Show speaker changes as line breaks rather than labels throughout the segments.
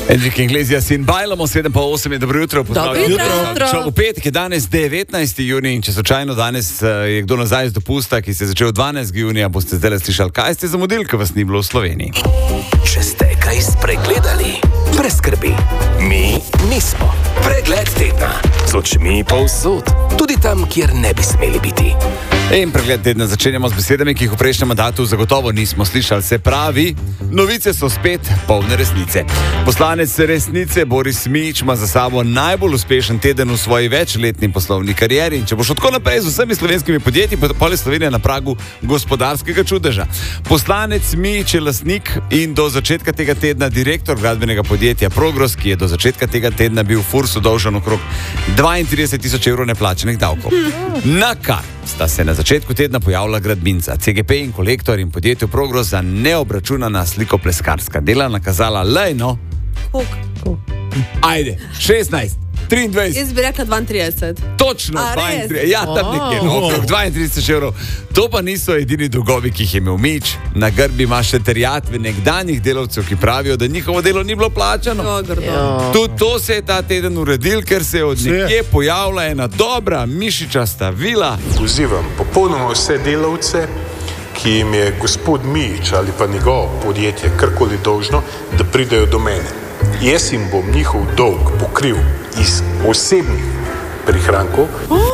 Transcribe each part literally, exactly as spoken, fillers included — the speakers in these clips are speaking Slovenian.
Enrique Iglesias in bajlamo, sedem pa osem je dobro jutro.
Dobro jutro.
V petek je danes devetnajsti junij in če slučajno danes je kdo nazaj z dopusta, ki se je začel dvanajstega junija, boste zdaj slišali, kaj ste zamudili, ker vas ni bilo v Sloveniji.
Če ste kaj spregledali, brez skrbi, mi nismo. Pregled tedna z očmi povsod, tudi tam, kjer ne bi smeli biti.
In pregled tedna začenjamo z besedami, ki jih v prejšnjem mandatu zagotovo nismo slišali. Se pravi, novice so spet polne resnice. Poslanec resnice Boris Mijić ima za sabo najbolj uspešen teden v svoji večletni poslovni karieri. In če boš tako naprej z vsemi slovenskimi podjetji, pa je Slovenija na pragu gospodarskega čudeža. Poslanec Mijić je lastnik in do začetka tega tedna direktor gradbenega podjetja Progros, ki je do začetka tega tedna bil Fursu dolžan okrog dvaintrideset tisoč evrov neplačenih davkov. Na kar sta se na začetku tedna pojavila gradbinca, C G P in Kolektor in podjetju Progros za neobračunana slikopleskarska dela nakazala lejno.
Koliko?
Ajde, šestnajst, triindvajset.
Jaz bi rekla dvaintrideset.
Točno,
A,
dvaintrideset. Ja, tam nekje, no, okrog dvaintrideset tisoč evrov. To pa niso edini dolgovi, ki jih je imel Mijić. Na grbi ima še terjatve nekdanjih delavcev, ki pravijo, da njihovo delo ni bilo plačano.
Ja.
Tudi to se je ta teden uredil, ker se je od nekje pojavila ena dobra mišičasta vila.
Pozivam popolnoma vse delavce, ki jim je gospod Mijić ali pa njegovo podjetje karkoli dolžno, da pridejo do mene. Jaz jim bom njihov dolg pokril iz osebnih prihrankov.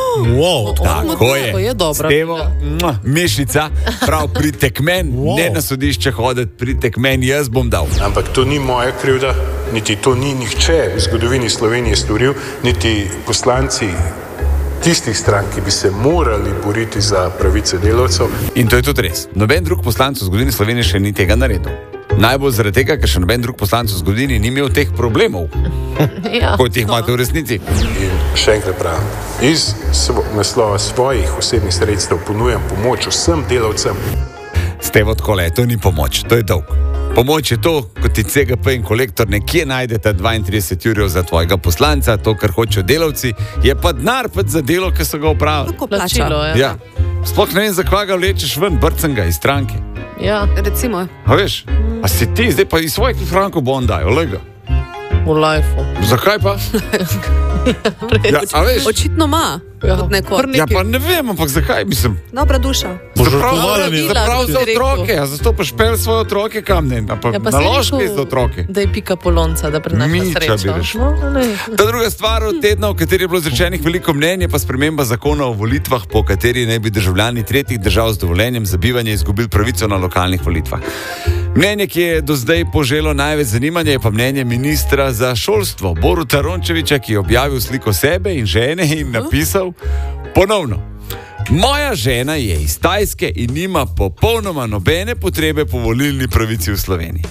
Wow, tako je.
To je dobro.
Stevo, mua, mišica, prav pridite k meni, wow. Ne na sodišče hoditi, pridite k meni, jaz bom dal.
Ampak to ni moja krivda, niti to ni nihče v zgodovini Slovenije storil, niti poslanci tistih strank, ki bi se morali boriti za pravice delavcev.
In to je tudi res. Noben drug poslanec v zgodovini Slovenije še ni tega naredil. Najbolj zaradi tega, ker še noben drug poslanec v zgodovini ni imel teh problemov, ja, kot jih imate v resnici.
In še enkrat pravim, iz svo, naslova svojih osebnih sredstev ponujam pomoč vsem delavcem.
Stevo, takole, to ni pomoč, to je dolg. Pomoč je to, kot ti C G P in Kolektor nekje najdete dvaintrideset jurjev za tvojega poslanca, to, kar hočejo delavci, je pa denar za delo, ki so ga opravili.
Tako plačilo,
ja. Sploh ne vem, za kva ga vlečeš ven, brcem ga iz stranke.
Ja, recimo.
A veš, a si ti, zdaj pa iz svojih frankov bon dajo, lega.
V lifeu.
Zakaj pa? Ja, a veš?
Očitno ima.
Ja.
Ja, pa ne vem, ampak zakaj, mislim.
Dobra duša.
Zaprav za otroke, a zato pa špel svoje otroke kam ne, pa
ja,
naložke za otroke.
Da je pika polonca, da prenaša srečo.
No, Ta druga stvar od tedna, v kateri je bilo izrečenih veliko mnenje, pa sprememba zakona o volitvah, po kateri naj bi državljani tretjih držav z dovoljenjem za bivanje izgubili pravico na lokalnih volitvah. Mnenje, ki je do zdaj poželo največ zanimanja, je pa mnenje ministra za šolstvo Boruta Rončevića, ki je objavil sliko sebe in žene in napisal ponovno: moja žena je iz Tajske in nima popolnoma nobene potrebe po volilni pravici v Sloveniji.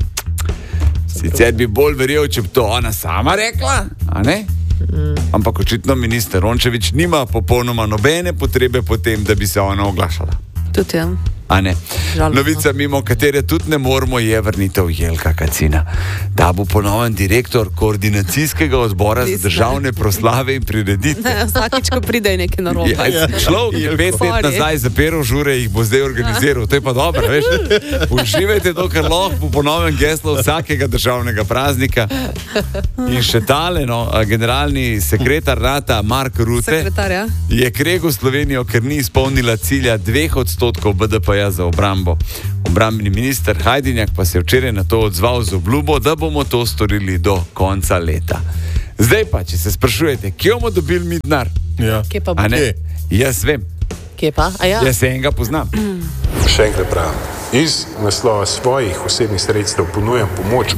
Sicer bi bolj verjel, če bi to ona sama rekla, a ne? Ampak očitno minister Rončević nima popolnoma nobene potrebe po tem, da bi se ona oglašala.
Tudi ja.
A ne.
Žalostno.
Novica, mimo katere tudi ne moramo, je vrnitev Jelka Kacina. Ta bo ponoven direktor koordinacijskega odbora za državne proslave in prireditve.
Ne, vsakič, ko pride nekaj narobe.
Ja, človek je pet let nazaj zapiral žure, jih bo zdaj organiziral. To je pa dobro, veš. Uživajte to, kar lahko po ponovem geslo vsakega državnega praznika. In še tale, no, generalni sekretar Nata Mark Rutte
Sekretar, ja.
je kregel Slovenijo, ker ni izpolnila cilja dveh odstotkov B D P za obrambo. Obrambni minister Hajdinjak pa se je včeraj na to odzval z obljubo, da bomo to storili do konca leta. Zdaj pa, če se sprašujete, kje bomo dobili mi denar?
Ja. Kje pa bo?
Jaz vem.
Kje pa? A ja?
Jaz se enega poznam.
Še enkrat pravim, iz naslova svojih osebnih sredstev ponujam pomoč.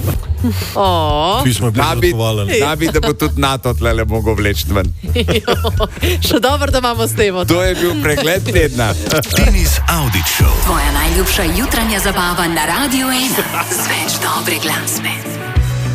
Da bi, da bo tudi NATO tlele mogo vleči ven.
Še dobro, da imamo s tem.
To je bil pregled tedna.
Denis Audić Show. Tvoja najljubša jutranja zabava na Radiu ena. Z več dobre glasbe.